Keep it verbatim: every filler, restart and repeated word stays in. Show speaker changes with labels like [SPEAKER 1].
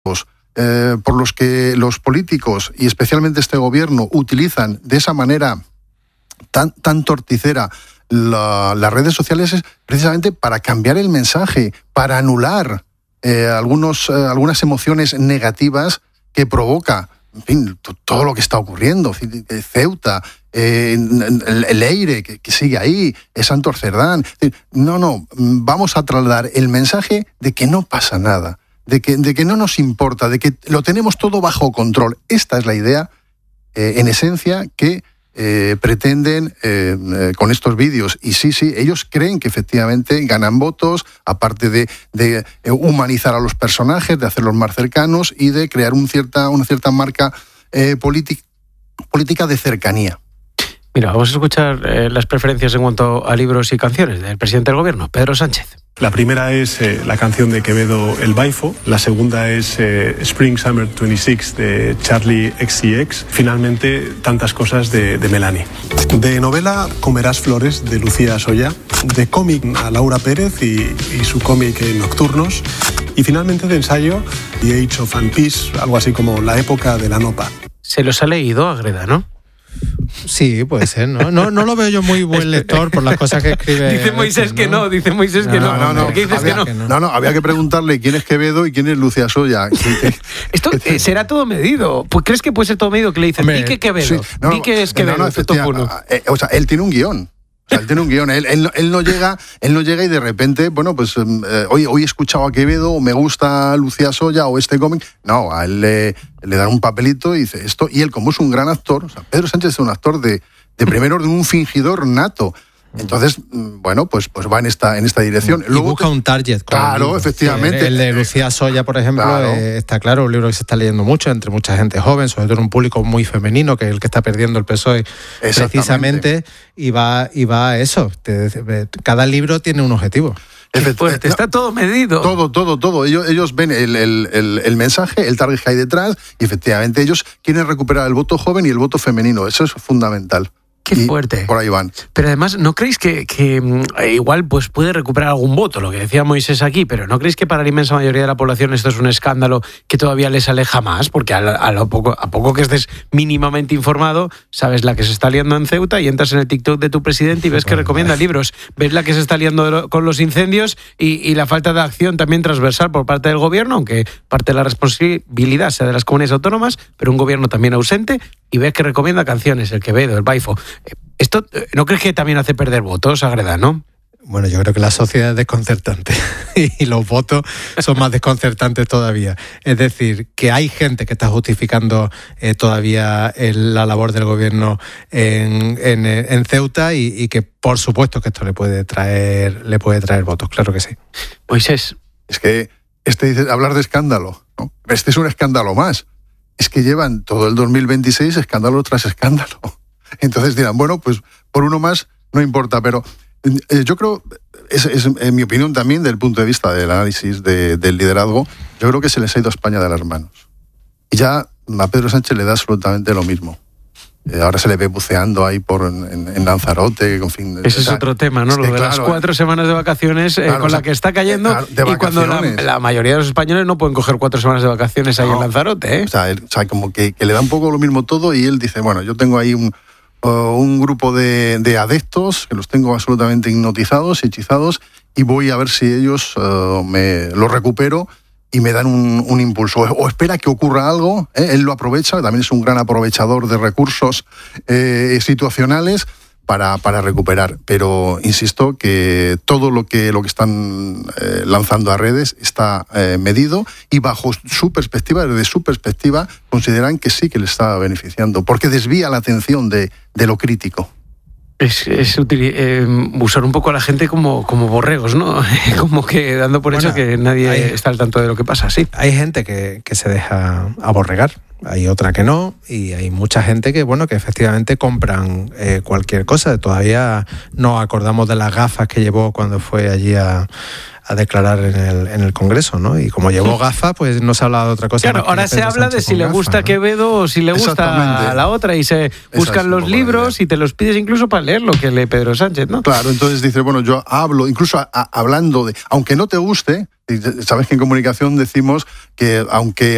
[SPEAKER 1] motivos eh, por los que los políticos, y especialmente este gobierno, utilizan de esa manera tan, tan torticera la, las redes sociales, es precisamente para cambiar el mensaje, para anular eh, algunos, eh, algunas emociones negativas que provoca, en fin, todo lo que está ocurriendo. Ceuta, eh, el, el Eire, que, que sigue ahí, Santos Cerdán. No, no, vamos a trasladar el mensaje de que no pasa nada, de que, de que no nos importa, de que lo tenemos todo bajo control. Esta es la idea, eh, en esencia, que eh, pretenden eh, eh, con estos vídeos. Y sí, sí, ellos creen que efectivamente ganan votos, aparte de, de humanizar a los personajes, de hacerlos más cercanos y de crear un cierta, una cierta marca eh, política, política de cercanía.
[SPEAKER 2] Mira, vamos a escuchar eh, las preferencias en cuanto a libros y canciones del presidente del gobierno, Pedro Sánchez.
[SPEAKER 3] La primera es eh, la canción de Quevedo, El Baifo. La segunda es eh, Spring Summer veintiséis de Charlie X C X. Finalmente, Tantas cosas de, de Melanie. De novela, Comerás flores de Lucía Soya. De cómic, a Laura Pérez y, y su cómic eh, Nocturnos. Y finalmente de ensayo, The Age of Peace, algo así como La época de la nopa.
[SPEAKER 2] Se los ha leído, Agreda, ¿no?
[SPEAKER 4] Sí, puede ser, ¿no? No, no lo veo yo muy buen lector por las cosas que escribe.
[SPEAKER 2] Dice Moisés, ¿no? que no, dice Moisés
[SPEAKER 1] no,
[SPEAKER 2] que no.
[SPEAKER 1] No, no,
[SPEAKER 2] ¿Por qué dices
[SPEAKER 1] había,
[SPEAKER 2] que no?
[SPEAKER 1] que no? No, no, había que preguntarle quién es Quevedo y quién es Lucía Soya.
[SPEAKER 2] Esto eh, será todo medido. Pues ¿crees que puede ser todo medido? Que le dicen, di que Quevedo, sí, no, di que es Quevedo. No, no,
[SPEAKER 1] no, eh, o sea, él tiene un guión. O sea, él tiene un guión, él, él, él, no llega, él no llega y de repente, bueno, pues eh, hoy, hoy he escuchado a Quevedo, o me gusta Lucía Soya o este cómic. No, a él le, le dan un papelito y dice esto, y él como es un gran actor, o sea, Pedro Sánchez es un actor de, de primer orden, un fingidor nato. Entonces, bueno, pues, pues va en esta, en esta dirección.
[SPEAKER 4] Y Luego, busca un target.
[SPEAKER 1] Claro, efectivamente.
[SPEAKER 4] El de Lucía Soya, por ejemplo, claro. eh, está claro, un libro que se está leyendo mucho entre mucha gente joven, sobre todo en un público muy femenino, que es el que está perdiendo el P S O E precisamente, y va, y va a eso. Cada libro tiene un objetivo.
[SPEAKER 2] Fuerte, está todo medido.
[SPEAKER 1] Todo, todo, todo. Ellos, ellos ven el, el, el, el mensaje, el target que hay detrás, y efectivamente ellos quieren recuperar el voto joven y el voto femenino. Eso es fundamental.
[SPEAKER 2] Qué fuerte.
[SPEAKER 1] Por ahí van.
[SPEAKER 2] Pero además, ¿no creéis que, que igual pues puede recuperar algún voto? Lo que decía Moisés aquí, pero ¿no creéis que para la inmensa mayoría de la población esto es un escándalo que todavía les aleja más? Porque a, a, lo poco, a poco que estés mínimamente informado, sabes la que se está liando en Ceuta y entras en el TikTok de tu presidente y ves que recomienda libros. Ves la que se está liando con los incendios y, y la falta de acción también transversal por parte del gobierno, aunque parte de la responsabilidad sea de las comunidades autónomas, pero un gobierno también ausente, y ves que recomienda canciones, el Quevedo, el Baifo. ¿Esto no crees que también hace perder votos, Agreda, no?
[SPEAKER 4] Bueno, yo creo que la sociedad es desconcertante y los votos son más desconcertantes todavía. Es decir, que hay gente que está justificando eh, todavía el, la labor del gobierno en, en, en Ceuta y, y que por supuesto que esto le puede traer le puede traer votos, claro que sí.
[SPEAKER 2] Moisés.
[SPEAKER 1] Es que este dice hablar de escándalo, ¿no? Este es un escándalo más. Es que llevan todo el dos mil veintiséis escándalo tras escándalo. Entonces dirán, bueno, pues por uno más no importa, pero eh, yo creo, es, es en mi opinión también, desde el punto de vista del análisis de, del liderazgo, yo creo que se les ha ido a España de las manos. Y ya a Pedro Sánchez le da absolutamente lo mismo. Eh, ahora se le ve buceando ahí por en, en Lanzarote. En fin,
[SPEAKER 2] ese es otro tema, ¿no? Lo de claro, las cuatro semanas de vacaciones eh, claro, con o sea, la que está cayendo eh, claro, y cuando la, la mayoría de los españoles no pueden coger cuatro semanas de vacaciones ahí no. en Lanzarote. ¿eh?
[SPEAKER 1] O sea, él, o sea como que, que le da un poco lo mismo todo y él dice, bueno, yo tengo ahí un, uh, un grupo de, de adeptos que los tengo absolutamente hipnotizados, hechizados, y voy a ver si ellos uh, me los recupero y me dan un, un impulso. O espera que ocurra algo, ¿eh? Él lo aprovecha, también es un gran aprovechador de recursos eh, situacionales para, para recuperar. Pero insisto que todo lo que, lo que están eh, lanzando a redes está eh, medido y bajo su perspectiva, desde su perspectiva, consideran que sí que le está beneficiando, porque desvía la atención de, de lo crítico.
[SPEAKER 2] Es, es util, eh, usar un poco a la gente como, como borregos, ¿no? Como que dando por bueno, hecho que nadie hay, está al tanto de lo que pasa, sí.
[SPEAKER 4] Hay gente que, que se deja aborregar, hay otra que no, y hay mucha gente que, bueno, que efectivamente compran eh, cualquier cosa. Todavía nos acordamos de las gafas que llevó cuando fue allí a... a declarar en el, en el Congreso, ¿no? Y como llevó gafas, pues no se habla de otra cosa.
[SPEAKER 2] Claro, ahora se habla de si le gusta gafa, Quevedo o si le gusta la otra, y se buscan los libros y te los pides incluso para leer lo que lee Pedro Sánchez, ¿no?
[SPEAKER 1] Claro, entonces dice, bueno, yo hablo, incluso a, a, hablando de, aunque no te guste, sabes que en comunicación decimos que aunque